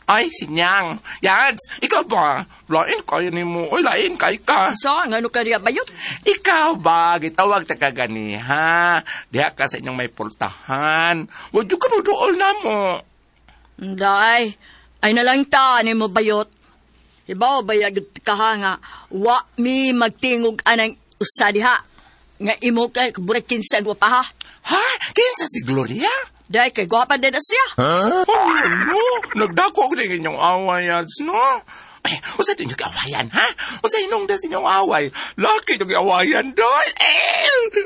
Ay, sinyang. Yads, ikaw ba? Lain kayo ni mo. Oy, lain kay ka. Saan? Ano ka diya bayot? Ikaw ba? Gitawag ta ka gani, ha? Diha ka sa inyong may pultahan. Huwag yung kanudool na mo. Day, ay nalang ta ni mo bayot. Ibaw bayag ka nga, wa mi magtingog anang usa diha. Nga imo kay burakin sa gwapa ha. Ha? Kinsa si Gloria? Day, kay gwapa din na siya. Ano? Nagdako ko din inyong away, Yads, no? Ay, usa din yung awayan, ha? Usa inong da sa inyong away. Laki yung awayan, doy.